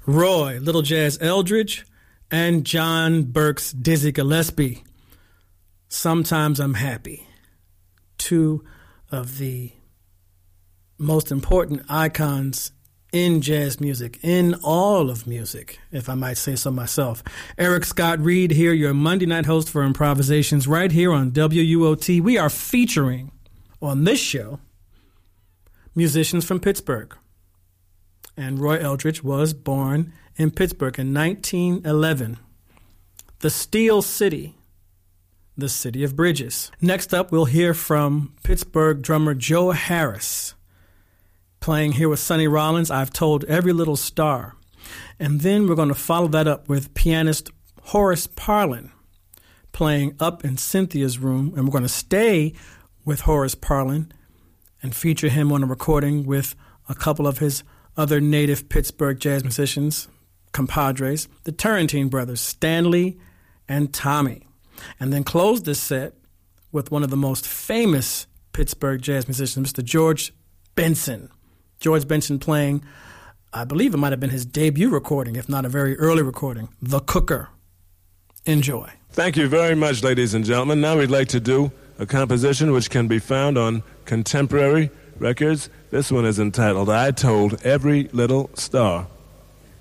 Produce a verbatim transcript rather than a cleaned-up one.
Roy Little Jazz Eldridge, and John Burke's Dizzy Gillespie. Sometimes I'm Happy. Two of the most important icons in jazz music, in all of music, if I might say so myself. Eric Scott Reed here, your Monday night host for Improvisations, right here on W U O T. We are featuring on this show musicians from Pittsburgh. And Roy Eldridge was born in Pittsburgh in nineteen eleven. The Steel City, the city of bridges. Next up, we'll hear from Pittsburgh drummer Joe Harris, playing here with Sonny Rollins, I've Told Every Little Star. And then we're going to follow that up with pianist Horace Parlan, playing Up in Cynthia's Room. And we're going to stay with Horace Parlan and feature him on a recording with a couple of his other native Pittsburgh jazz musicians, compadres, the Turrentine brothers, Stanley and Tommy. And then close this set with one of the most famous Pittsburgh jazz musicians, Mister George Benson. George Benson playing, I believe it might have been his debut recording, if not a very early recording, The Cooker. Enjoy. Thank you very much, ladies and gentlemen. Now we'd like to do a composition which can be found on Contemporary Records. This one is entitled I Told Every Little Star.